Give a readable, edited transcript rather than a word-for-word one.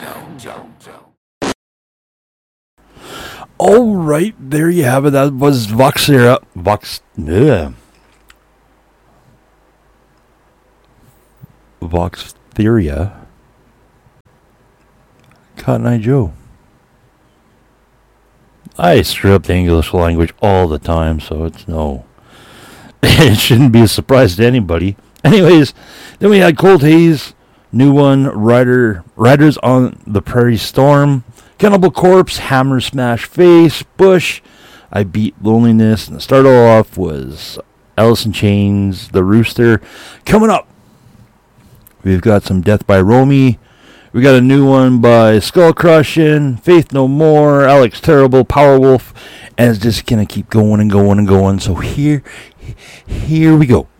All right, there you have it. That was Voxtheria. Voxtheria. Cotton Eye Joe. I screw up the English language all the time, so it's no. It shouldn't be a surprise to anybody. Anyways, then we had Cold Haze, new one, Riders on the Prairie Storm, Cannibal Corpse, Hammer Smash Face, Bush, I Beat Loneliness, and the start off was Alice in Chains, The Rooster. Coming up, we've got some Death by Romy. We got a new one by Skull Crushing, Faith No More, Alex Terrible, Powerwolf, and it's just gonna keep going and going and going. So here we go.